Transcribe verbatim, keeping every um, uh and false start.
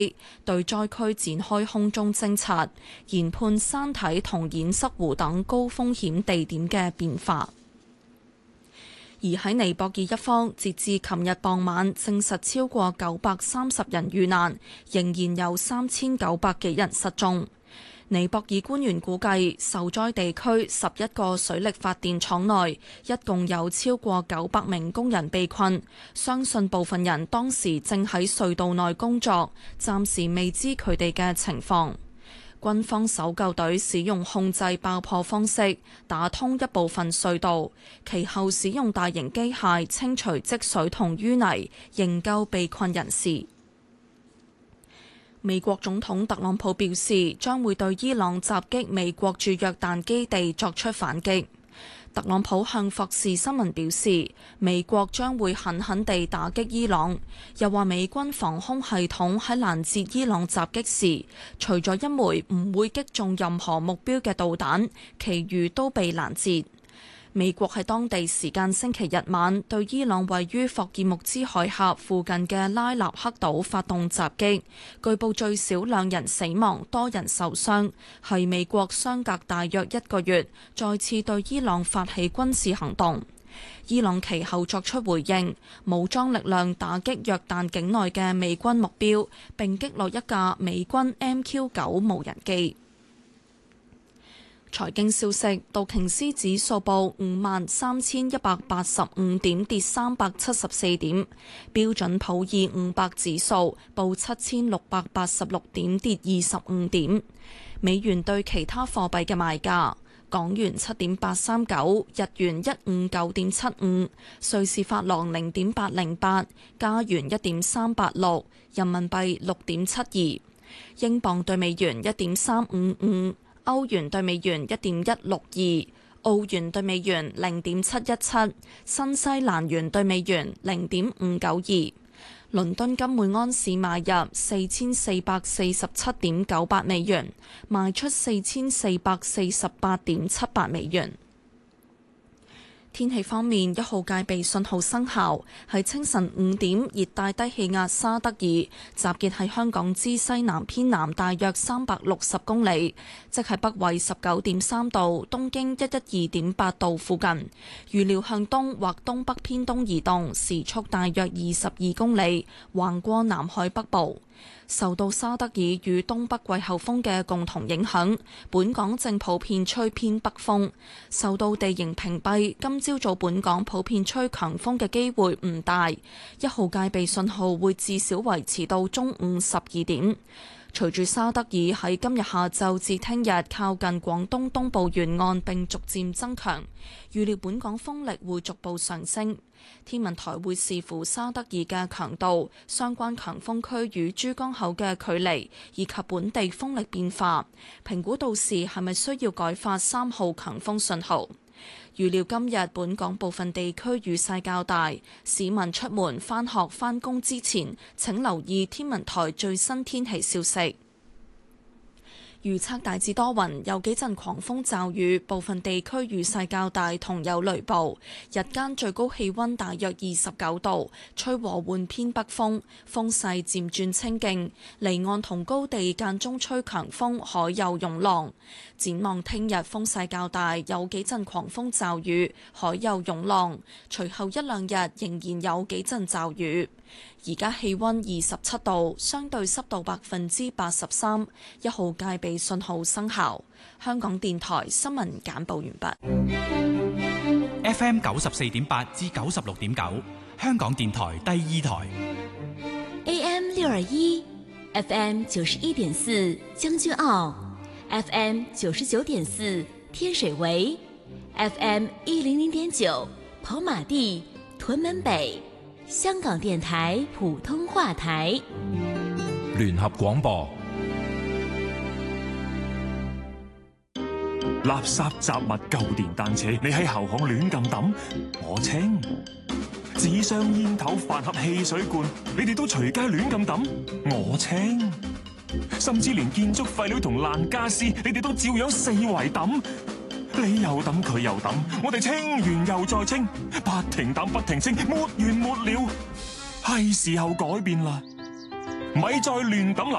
對災區展開空中偵察，研判山體同堰塞湖等高風險地點嘅變化。而喺尼泊爾一方，截至琴日傍晚，證實超過九百三十人遇難，仍然有三千九百幾人失蹤。尼泊爾官員估計，受災地區十一個水力發電廠內，一共有超過九百名工人被困，相信部分人當時正喺隧道內工作，暫時未知佢哋嘅情況。軍方搜救隊使用控制爆破方式打通一部分隧道，其後使用大型機械清除積水同淤泥，營救被困人士。美國總統特朗普表示，將會對伊朗襲擊美國駐約旦基地作出反擊。特朗普向霍士新聞表示，美國將會狠狠地打擊伊朗，又話美軍防空系統喺攔截伊朗襲擊時，除咗一枚唔會擊中任何目標嘅導彈，其餘都被攔截。美國喺當地時間星期日晚對伊朗位於霍爾木茲海峽附近嘅拉納克島發動襲擊，據報最少兩人死亡，多人受傷，係美國相隔大約一個月再次對伊朗發起軍事行動。伊朗其後作出回應，武裝力量打擊約旦境內嘅美軍目標，並擊落一架美軍 M Q 九無人機。財經消息，道瓊斯指數報五萬三千一百八十五點，跌三百七十四點；標準普爾五百指數報七千六百八十六點，跌二十五點。美元對其他貨幣嘅賣價：港元七點八三九，日元一五九點七五，瑞士法郎零點八零八，加元一點三八六，人民幣六點七二，英鎊對美元一點三五五。歐元對美元一點一六二，澳元對美元零點七一七，新西蘭元對美元零點五九二。倫敦金每安士買入四千四百四十七點九八美元，賣出四千四百四十八點七八美元。天氣方面，一號戒備信號生效，喺清晨五點，熱帶低氣壓沙德爾集結喺香港之西南偏南大約三百六十公里，即係北緯十九點三度、東經一一二點八度附近。預料向東或東北偏東移動，時速大約二十二公里，橫過南海北部。受到沙德爾與東北季候風嘅共同影響，本港正普遍吹偏北風。受到地形屏蔽，今朝早本港普遍吹強風嘅機會唔大，一號戒備信號會至少維持到中午十二點。隨住沙德爾喺今日下晝至聽日靠近廣東東部沿岸並逐漸增強，預料本港風力會逐步上升。天文台會視乎沙德爾嘅強度、相關強風區與珠江口嘅距離以及本地風力變化，評估到時係咪需要改發三號強風信號。預料今日本港部分地區雨勢較大，市民出門返學返工之前請留意天文台最新天氣消息。預測大致多雲，有幾陣狂風驟雨，部分地區雨勢較大，同有雷暴。日間最高氣溫大約二十九度，吹和緩偏北風，風勢漸轉清勁。離岸同高地間中吹強風，海有湧浪。展望聽日風勢較大，有幾陣狂風驟雨，海有湧浪。隨後一兩日仍然有幾陣驟雨。而家氣溫二十七度，相對濕度百分之八十三，一號戒備信號生效。香港電台新聞簡報完畢。 F M 九十四點八至九十六點九，香港電台第二台。 A M 六二一，F M 九十一點四將軍澳，F M 九十九點四天水圍，F M 一零零點九跑馬地屯門北。香港電台普通話台聯合廣播。 垃圾雜物舊電單車，你喺後巷亂咁抌，我清；紙箱煙頭飯盒汽水罐，你哋都隨街亂咁抌，我清；甚至連建築廢料同爛家私，你哋都照樣四圍抌。你又抌，佢又抌，我哋清完又再清，不停抌不停清，沒完沒了。係時候改變啦！ 咪再亂抌垃